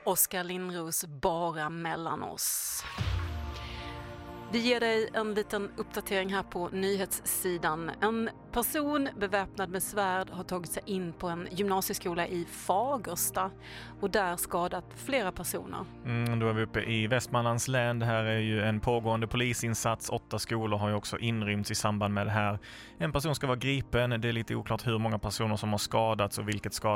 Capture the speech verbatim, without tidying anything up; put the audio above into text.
Oskar Lindros, bara mellan oss. Vi ger dig en liten uppdatering här på nyhetssidan. En person beväpnad med svärd har tagit sig in på en gymnasieskola i Fagersta och där skadat flera personer. Mm, då är vi uppe i Västmanlands län. Det här är ju en pågående polisinsats. Åtta skolor har ju också inrymts i samband med det här. En person ska vara gripen. Det är lite oklart hur många personer som har skadats och vilket skadats.